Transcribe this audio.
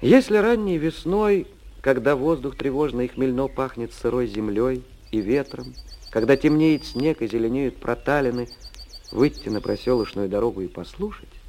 Если ранней весной, когда воздух тревожно и хмельно пахнет сырой землей и ветром, когда темнеет снег и зеленеют проталины, выйти на проселочную дорогу и послушать,